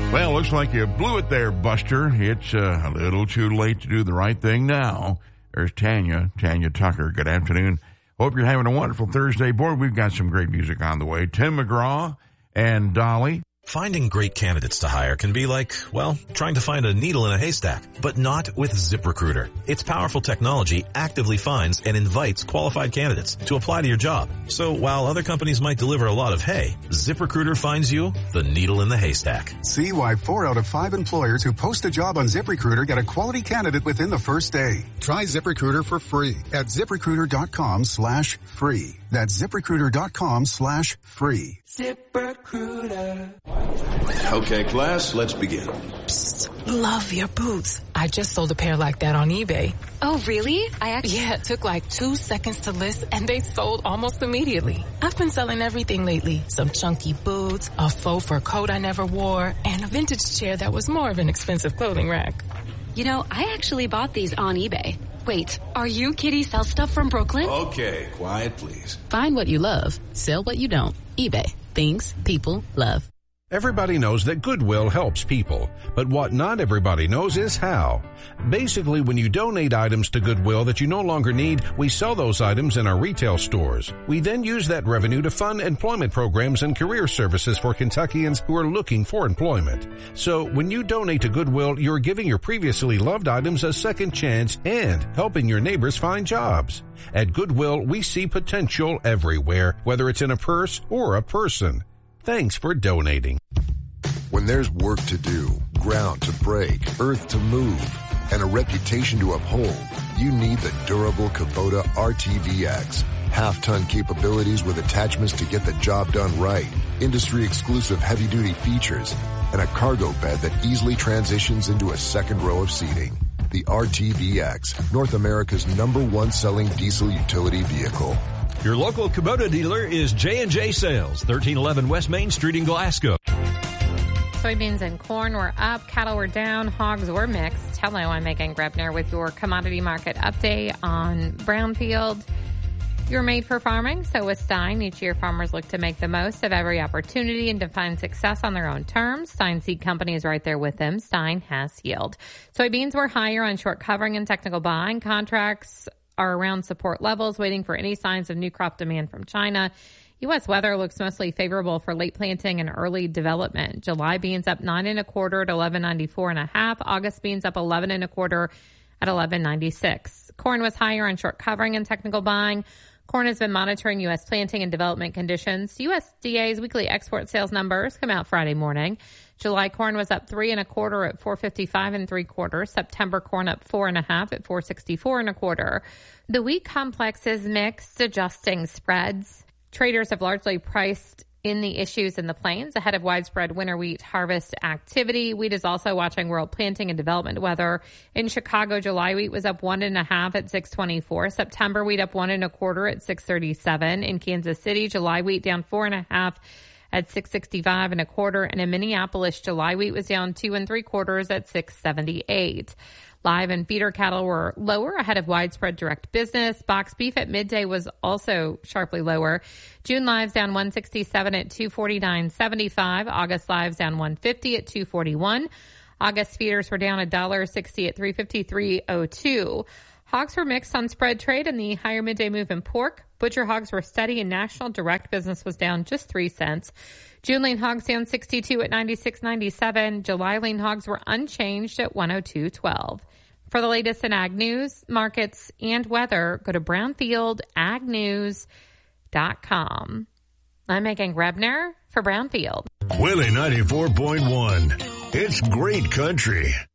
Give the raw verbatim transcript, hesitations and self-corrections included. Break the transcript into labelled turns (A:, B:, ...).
A: Well, looks like you blew it there, Buster. It's uh, a little too late to do the right thing now. There's Tanya, Tanya Tucker. Good afternoon. Hope you're having a wonderful Thursday. Boy, we've got some great music on the way. Tim McGraw and Dolly.
B: Finding great candidates to hire can be like, well, trying to find a needle in a haystack, but not with ZipRecruiter. Its powerful technology actively finds and invites qualified candidates to apply to your job. So while other companies might deliver a lot of hay, ZipRecruiter finds you the needle in the haystack.
C: See why four out of five employers who post a job on ZipRecruiter get a quality candidate within the first day. Try ZipRecruiter for free at ZipRecruiter.com slash free. That's ZipRecruiter.com slash free.
D: ZipRecruiter.
E: Okay, class, let's begin.
F: Psst, love your boots. I just sold a pair like that on eBay.
G: Oh, really? I actually...
F: Yeah, it took like two seconds to list, and they sold almost immediately. I've been selling everything lately. Some chunky boots, a faux fur coat I never wore, and a vintage chair that was more of an expensive clothing rack.
G: You know, I actually bought these on eBay. Wait, are you Kitty Sell Stuff from Brooklyn?
E: Okay, quiet, please.
H: Find what you love. Sell what you don't. eBay. Things people love.
I: Everybody knows that Goodwill helps people, but what not everybody knows is how. Basically, when you donate items to Goodwill that you no longer need, we sell those items in our retail stores. We then use that revenue to fund employment programs and career services for Kentuckians who are looking for employment. So when you donate to Goodwill, you're giving your previously loved items a second chance and helping your neighbors find jobs. At Goodwill, we see potential everywhere, whether it's in a purse or a person. Thanks for donating.
J: When there's work to do, ground to break, earth to move, and a reputation to uphold, you need the durable Kubota R T V X. Half-ton capabilities with attachments to get the job done right, industry-exclusive heavy-duty features, and a cargo bed that easily transitions into a second row of seating. The R T V X, North America's number one selling diesel utility vehicle.
K: Your local Kubota dealer is J and J Sales, thirteen eleven West Main Street in Glasgow.
L: Soybeans and corn were up, cattle were down, hogs were mixed. Hello, I'm Megan Grebner with your commodity market update on Brownfield. You're made for farming, so with Stein, each year farmers look to make the most of every opportunity and to find success on their own terms. Stein Seed Company is right there with them. Stein has yield. Soybeans were higher on short covering and technical buying. Contracts are around support levels, waiting for any signs of new crop demand from China. U S weather looks mostly favorable for late planting and early development. July beans up nine and a quarter at eleven ninety-four and a half. August beans up eleven and a quarter at eleven ninety-six. Corn was higher on short covering and technical buying. Corn has been monitoring U S planting and development conditions. U S D A's weekly export sales numbers come out Friday morning. July corn was up three and a quarter at four fifty-five and three quarters. September corn up four and a half at four sixty-four and a quarter. The wheat complex is mixed, adjusting spreads. Traders have largely priced in the issues in the plains ahead of widespread winter wheat harvest activity. Wheat is also watching world planting and development weather. In Chicago, July wheat was up one and a half at six twenty-four. September wheat up one and a quarter at six thirty-seven. In Kansas City, July wheat down four and a half at six sixty-five and a quarter. And in Minneapolis, July wheat was down two and three quarters at six seventy-eight. Live and feeder cattle were lower ahead of widespread direct business. Box beef at midday was also sharply lower. June lives down one sixty-seven at two forty-nine seventy-five. August lives down one fifty at two forty-one. August feeders were down one dollar sixty at three fifty-three oh two. Hogs were mixed on spread trade and the higher midday move in pork. Butcher hogs were steady and national direct business was down just three cents. June lean hogs down sixty-two at ninety-six ninety-seven. July lean hogs were unchanged at one oh two twelve. For the latest in ag news, markets, and weather, go to brownfield ag news dot com. I'm Megan Grebner for Brownfield.
M: Willie ninety-four point one. It's great country.